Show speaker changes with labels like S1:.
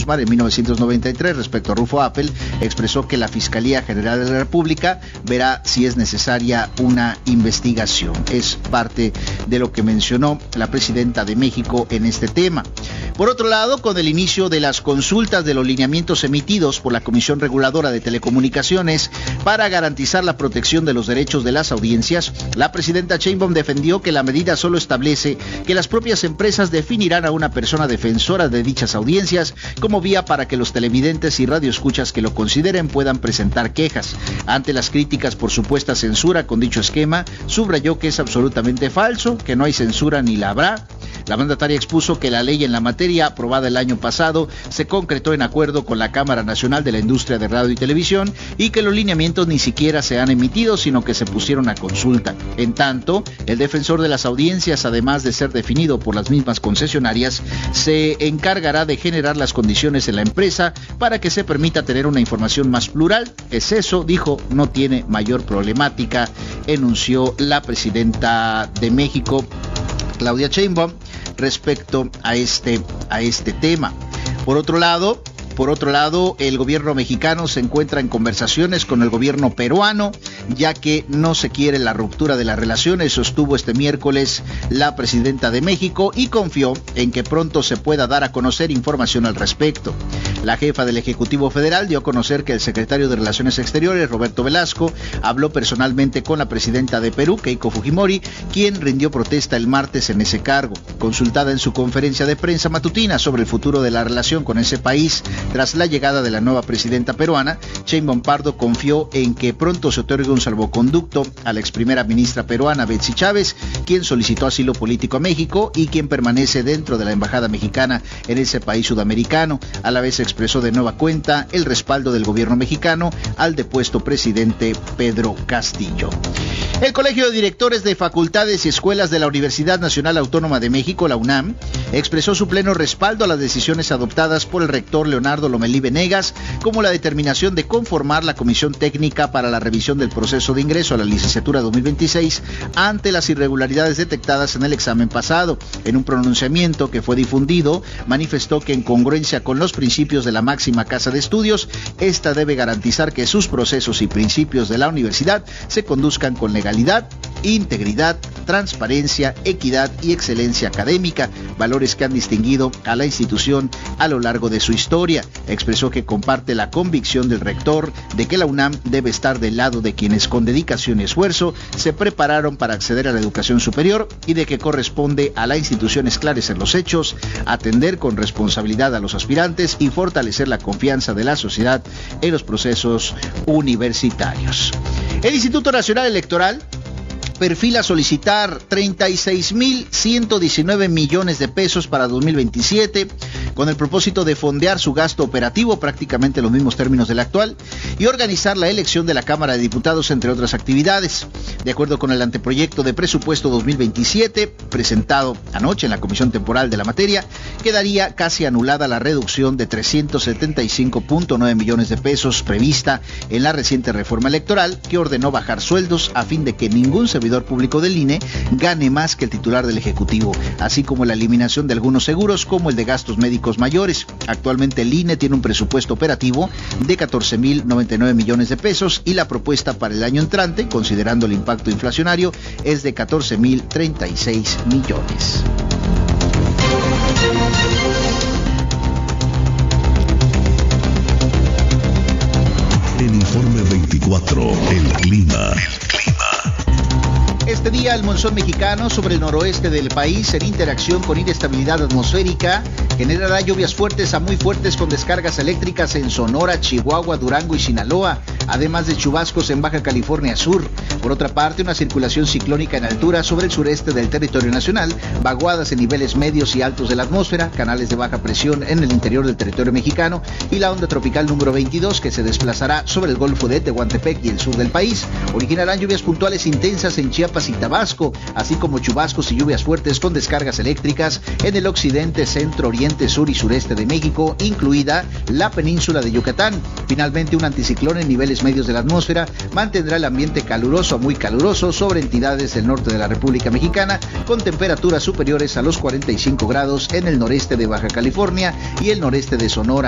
S1: Guzmán en 1993 respecto a Rufo Appel, expresó que la Fiscalía General de la República verá si es necesaria una investigación. Es parte de lo que mencionó la presidenta de México en este tema. Por otro lado, con el inicio de las consultas de los lineamientos emitidos por la Comisión Reguladora de Telecomunicaciones para garantizar la protección de los derechos de las audiencias, la presidenta Sheinbaum defendió que la medida solo establece que las propias empresas definirán a una persona defensora de dichas audiencias como vía para que los televidentes y radioescuchas que lo consideren puedan presentar quejas. Ante las críticas por supuesta censura con dicho esquema, subrayó que es absolutamente falso, que no hay censura ni la habrá. La mandataria expuso que la ley en la materia, aprobada el año pasado, se concretó en acuerdo con la Cámara Nacional de la Industria de Radio y Televisión y que los lineamientos ni siquiera se han emitido, sino que se pusieron a consulta. En tanto, el defensor de las audiencias, además de ser definido por las mismas concesionarias, se encargará de generar las condiciones en la empresa para que se permita tener una información más plural. Es eso, dijo, no tiene mayor problemática, enunció la presidenta de México, Claudia Sheinbaum, respecto a este tema. Por otro lado, el gobierno mexicano se encuentra en conversaciones con el gobierno peruano, ya que no se quiere la ruptura de las relaciones, sostuvo este miércoles la presidenta de México y confió en que pronto se pueda dar a conocer información al respecto. La jefa del Ejecutivo Federal dio a conocer que el secretario de Relaciones Exteriores, Roberto Velasco, habló personalmente con la presidenta de Perú, Keiko Fujimori, quien rindió protesta el martes en ese cargo. Consultada en su conferencia de prensa matutina sobre el futuro de la relación con ese país, tras la llegada de la nueva presidenta peruana, Sheinbaum Pardo confió en que pronto se otorgue un salvoconducto a la ex primera ministra peruana Betsy Chávez, quien solicitó asilo político a México y quien permanece dentro de la embajada mexicana en ese país sudamericano. A la vez expresó de nueva cuenta el respaldo del gobierno mexicano al depuesto presidente Pedro Castillo. El Colegio de Directores de Facultades y Escuelas de la Universidad Nacional Autónoma de México, la UNAM, expresó su pleno respaldo a las decisiones adoptadas por el rector Leonardo Lomelí Venegas, como la determinación de conformar la Comisión Técnica para la revisión del proceso de ingreso a la licenciatura 2026 ante las irregularidades detectadas en el examen pasado. En un pronunciamiento que fue difundido, manifestó que en congruencia con los principios de la máxima casa de estudios, esta debe garantizar que sus procesos y principios de la universidad se conduzcan con legalidad, integridad, transparencia, equidad y excelencia académica, valores que han distinguido a la institución a lo largo de su historia. Expresó que comparte la convicción del rector de que la UNAM debe estar del lado de quienes con dedicación y esfuerzo se prepararon para acceder a la educación superior y de que corresponde a la institución esclarecer los hechos, atender con responsabilidad a los aspirantes y fortalecer la confianza de la sociedad en los procesos universitarios. El Instituto Nacional Electoral perfila solicitar 36,119 millones de pesos para 2027 con el propósito de fondear su gasto operativo, prácticamente los mismos términos del actual, y organizar la elección de la Cámara de Diputados, entre otras actividades. De acuerdo con el anteproyecto de presupuesto 2027, presentado anoche en la Comisión Temporal de la materia, quedaría casi anulada la reducción de 375.9 millones de pesos prevista en la reciente reforma electoral, que ordenó bajar sueldos a fin de que ningún servidor público del INE gane más que el titular del Ejecutivo, así como la eliminación de algunos seguros como el de gastos médicos mayores. Actualmente el INE tiene un presupuesto operativo de 14,099 millones de pesos y la propuesta para el año entrante, considerando el impacto inflacionario, es de 14,036 millones.
S2: En Informe 24, el clima.
S1: Este día el monzón mexicano sobre el noroeste del país, en interacción con inestabilidad atmosférica, generará lluvias fuertes a muy fuertes con descargas eléctricas en Sonora, Chihuahua, Durango y Sinaloa, además de chubascos en Baja California Sur. Por otra parte, una circulación ciclónica en altura sobre el sureste del territorio nacional, vaguadas en niveles medios y altos de la atmósfera, canales de baja presión en el interior del territorio mexicano y la onda tropical número 22 que se desplazará sobre el Golfo de Tehuantepec y el sur del país, originarán lluvias puntuales intensas en Chiapas y Tabasco, así como chubascos y lluvias fuertes con descargas eléctricas en el occidente, centro, oriente, sur y sureste de México, incluida la península de Yucatán. Finalmente, un anticiclón en niveles medios de la atmósfera mantendrá el ambiente caluroso a muy caluroso sobre entidades del norte de la República Mexicana, con temperaturas superiores a los 45 grados en el noreste de Baja California y el noreste de Sonora.